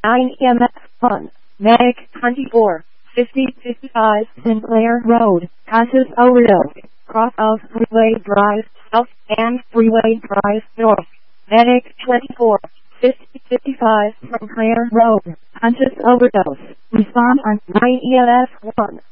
9 EMS 1, Medic 24, 5055 Sinclair Road, conscious overdose, cross of Freeway Drive South and Freeway Drive North. Medic 24, 5055 Sinclair Road, conscious overdose. Respond on 9 EMS 1.